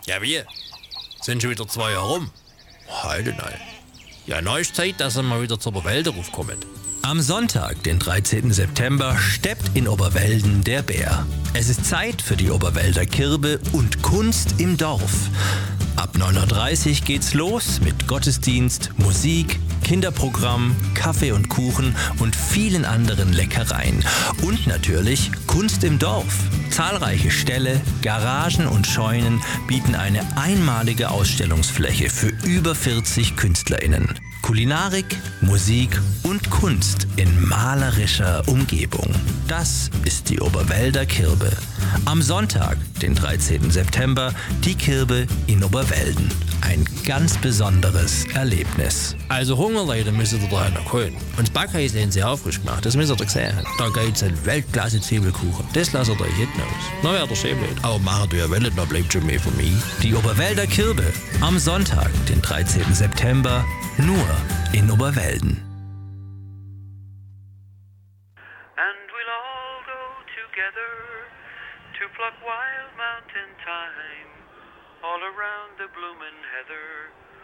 Ja, wie? Sind schon wieder 2 Jahre rum? Heute nein. Ja, neues Zeit, dass er mal wieder zur Oberwälder raufkommt. Am Sonntag, den 13. September, steppt in Oberwelden der Bär. Es ist Zeit für die Oberwälder Kirbe und Kunst im Dorf. Ab 9.30 Uhr geht's los mit Gottesdienst, Musik, Kinderprogramm, Kaffee und Kuchen und vielen anderen Leckereien. Und natürlich Kunst im Dorf. Zahlreiche Ställe, Garagen und Scheunen bieten eine einmalige Ausstellungsfläche für über 40 KünstlerInnen. Kulinarik, Musik und Kunst in malerischer Umgebung. Das ist die Oberwälder Kirbe. Am Sonntag, den 13. September, die Kirbe in Oberwelden. Ein ganz besonderes Erlebnis. Also Hungerleute müsst ihr da noch holen. Und das Backhaus haben sie auch frisch gemacht, das müsst ihr doch sehen. Da gibt's einen Weltklasse-Zwiebelkuchen. Das lasst ihr euch hinten aus. Na wäre der schön blöd. Aber machen du ja wollt, dann bleibt schon mehr von mir. Die Oberwälder Kirbe. Am Sonntag, den 13. September, nur in Oberwelden. And we'll all go together to pluck wild mountain thyme all around the bloomin' heather.